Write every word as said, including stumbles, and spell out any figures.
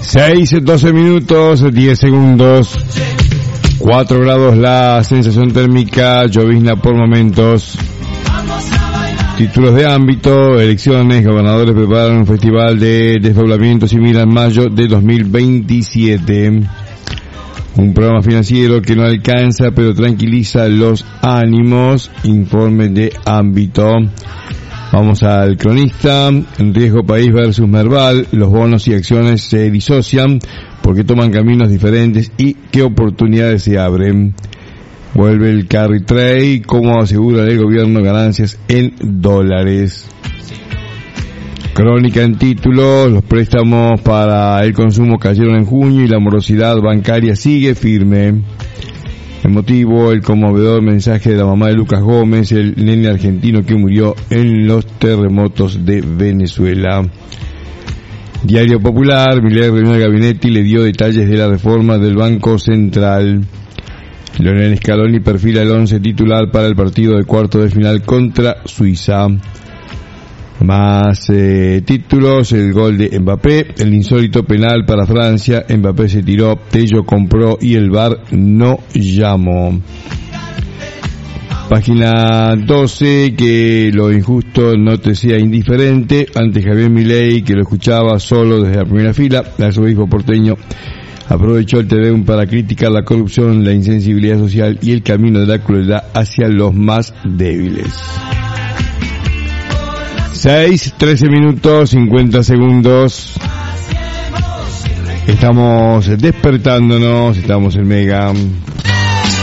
seis, doce minutos, diez segundos, cuatro grados la sensación térmica, llovizna por momentos. Títulos de ámbito, elecciones, gobernadores preparan un festival de desdoblamiento similar en mayo de dos mil veintisiete. Un programa financiero que no alcanza pero tranquiliza los ánimos, informe de ámbito. Vamos al cronista, en riesgo país versus Merval, los bonos y acciones se disocian porque toman caminos diferentes y qué oportunidades se abren. Vuelve el carry trade, cómo asegura el gobierno ganancias en dólares. Crónica en título, los préstamos para el consumo cayeron en junio y la morosidad bancaria sigue firme. El motivo, el conmovedor mensaje de la mamá de Lucas Gómez, el nene argentino que murió en los terremotos de Venezuela. Diario Popular, Milei reunió al gabinete y le dio detalles de la reforma del Banco Central. Lionel Scaloni perfila el once titular para el partido de cuarto de final contra Suiza. Más eh, títulos, el gol de Mbappé, el insólito penal para Francia, Mbappé se tiró, Tello compró y el V A R no llamó. Página doce, que lo injusto no te sea indiferente, ante Javier Milei, que lo escuchaba solo desde la primera fila, el arzobispo porteño aprovechó el T V U para criticar la corrupción, la insensibilidad social y el camino de la crueldad hacia los más débiles. seis, trece minutos, cincuenta segundos. Estamos despertándonos, estamos en Mega.